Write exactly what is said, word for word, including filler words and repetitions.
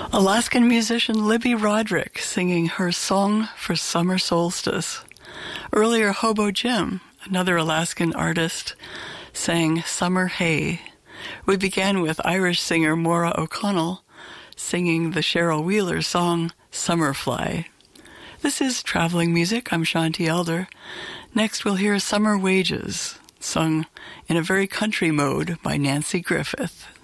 Alaskan musician Libby Roderick singing her Song for Summer Solstice. Earlier, Hobo Jim, another Alaskan artist, sang Summer Hay. We began with Irish singer Maura O'Connell singing the Cheryl Wheeler song Summerfly. This is Traveling Music. I'm Shanti Elder. Next, we'll hear Summer Wages, sung in a very country mode by Nancy Griffith.